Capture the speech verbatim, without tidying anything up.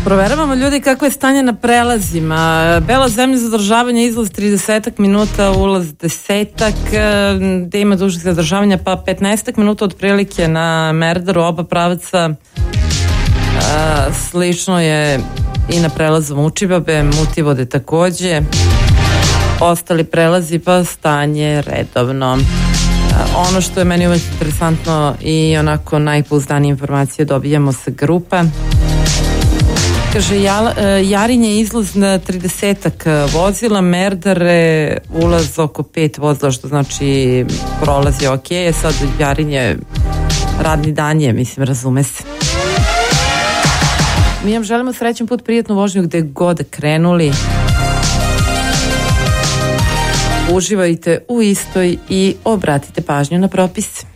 Proveravamo ljudi kako je stanje na prelazima. Bela zemlja za zadržavanje, izlaz trideset minuta, ulaz desetak, gde ima dužeg zadržavanja pa petnaest minuta otprilike na Merdaru, oba pravaca. A, slično je i na prelazu Mučibabe, Mutivode takođe. Ostali prelazi pa stanje redovno. Ono što je meni uvijek interesantno i onako najpouzdanije informacije dobijamo sa grupa. Kaže, Jarinje izlaz na tridesetak vozila, Merdare ulaz oko pet vozila, što znači prolaz je ok, sad Jarinje radni dan je, mislim, razume se. Mi vam želimo srećan put, prijatnu vožnju gde god krenuli. Uživajte u istoj i obratite pažnju na propise.